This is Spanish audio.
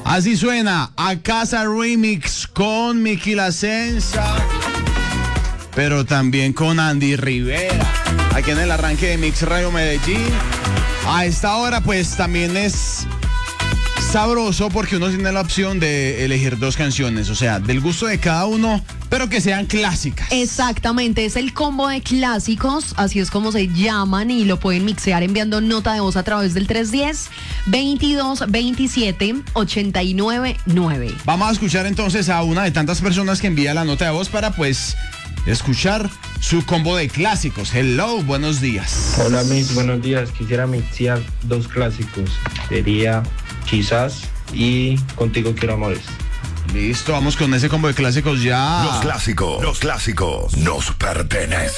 Así suena A Casa Remix con Miki La Senza, pero también con Andy Rivera, aquí en el arranque de Mix Radio Medellín. A esta hora pues también es sabroso porque uno tiene la opción de elegir dos canciones, o sea, del gusto de cada uno, pero que sean clásicas. Exactamente, es el combo de clásicos, así es como se llaman, y lo pueden mixear enviando nota de voz a través del 310-2227-899. Vamos a escuchar entonces a una de tantas personas que envía la nota de voz para pues escuchar su combo de clásicos. Hello, buenos días. Hola, Mix, buenos días. Quisiera mixear dos clásicos. Sería Quizás y Contigo Quiero Amores. Listo, vamos con ese combo de clásicos ya. Los clásicos nos pertenecen.